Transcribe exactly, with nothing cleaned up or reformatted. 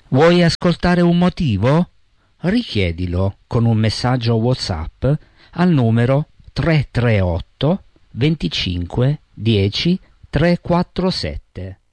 Vuoi ascoltare un motivo? Richiedilo con un messaggio WhatsApp al numero tre tre otto venticinque dieci trequarantasette.